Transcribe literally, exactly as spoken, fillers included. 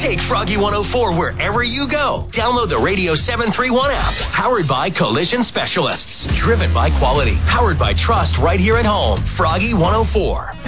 Take Froggy one oh four wherever you go. Download the Radio seven thirty-one app. Powered by Collision Specialists. Driven by quality. Powered by trust right here at home. Froggy one oh four.